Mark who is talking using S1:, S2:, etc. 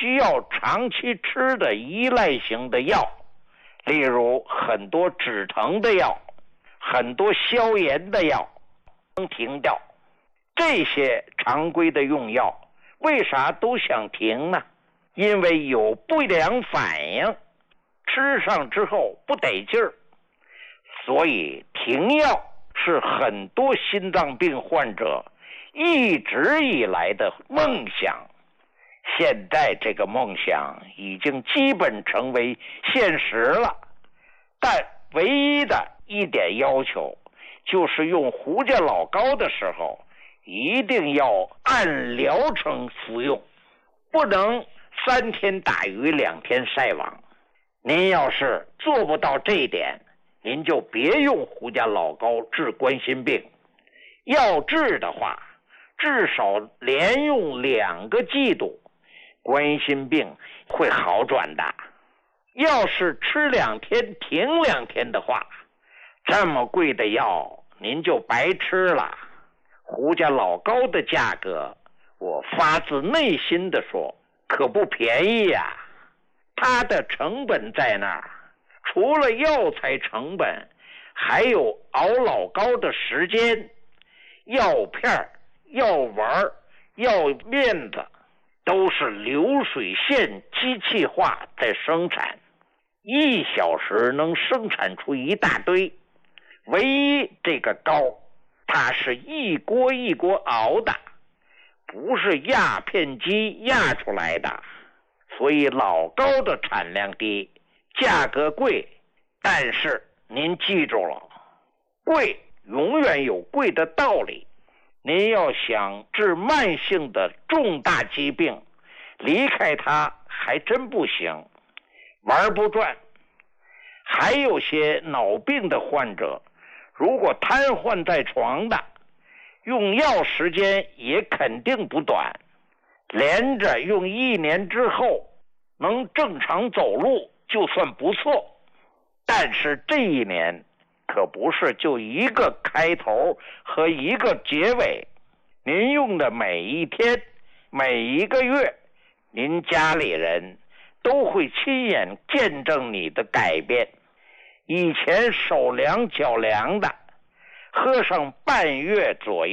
S1: 需要长期吃的依赖型的药，例如很多止疼的药，很多消炎的药能停掉。这些常规的用药为啥都想停呢？因为有不良反应，吃上之后不得劲儿，所以停药是很多心脏病患者一直以来的梦想。现在这个梦想已经基本成为现实了，但唯一的一点要求就是用胡家老膏的时候一定要按疗程服用，不能3天打鱼2天晒网。您要是做不到这一点，您就别用胡家老膏治冠心病。要治的话，至少连用2个季度，冠心病会好转的。要是吃2天停2天的话，这么贵的药您就白吃了。胡家老膏的价格，我发自内心的说，可不便宜呀。它的成本在那儿，除了药材成本，还有熬老膏的时间、药片、药丸、药面子，都是流水线机器化在生产，1小时能生产出一大堆。唯一这个膏，它是一锅一锅熬的，不是压片机压出来的，所以老膏的产量低，价格贵。但是您记住了，贵永远有贵的道理。您要想治慢性的重大疾病，离开它还真不行，玩不转。还有些脑病的患者，如果瘫痪在床的，用药时间也肯定不短，连着用1年之后能正常走路就算不错。但是这1年可不是就一个开头和一个结尾，您用的每一天、每一个月，您家里人都会亲眼见证你的改变。以前手凉脚凉的，喝上半月左右